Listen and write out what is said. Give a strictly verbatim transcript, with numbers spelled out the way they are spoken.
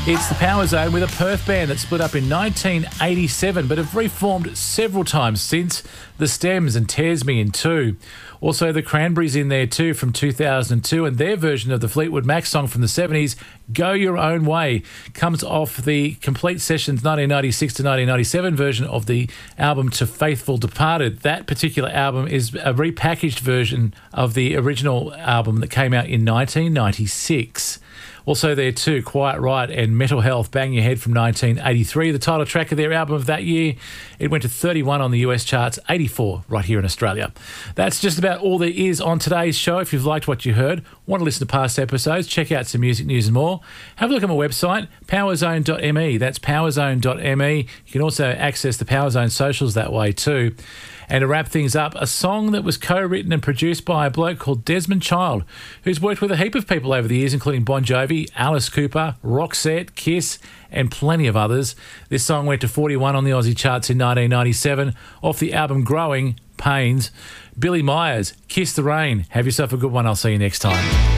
It's the Power Zone with a Perth band that split up in nineteen eighty-seven but have reformed several times since. The Stems and Tears Me in Two. Also the Cranberries in there too from two thousand two, and their version of the Fleetwood Mac song from the seventies, Go Your Own Way, comes off the Complete Sessions nineteen ninety-six to nineteen ninety-seven version of the album To Faithful Departed. That particular album is a repackaged version of the original album that came out in nineteen ninety-six. Also there too, Quiet Riot and Mental Health, Bang Your Head from nineteen eighty-three, the title track of their album of that year. It went to thirty-one on the U S charts, eighty-four right here in Australia. That's just about all there is on today's show. If you've liked what you heard, want to listen to past episodes, check out some music news and more, have a look at my website, powerzone dot m e. That's powerzone dot m e. You can also access the Power Zone socials that way too. And to wrap things up, a song that was co-written and produced by a bloke called Desmond Child, who's worked with a heap of people over the years, including Bon Jovi, Alice Cooper, Roxette, Kiss, and plenty of others. This song went to forty-one on the Aussie charts in nineteen ninety-seven off the album Growing Pains. Billy Myers, Kiss the Rain. Have yourself a good one. I'll see you next time.